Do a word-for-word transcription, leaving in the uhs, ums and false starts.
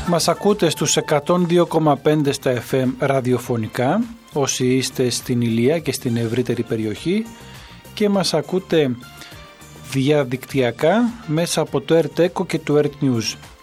Μας ακούτε στους εκατόν δύο κόμμα πέντε στα εφ εμ ραδιοφωνικά, όσοι είστε στην Ηλία και στην ευρύτερη περιοχή, και μας ακούτε διαδικτυακά μέσα από το Earth Echo και το Earth News.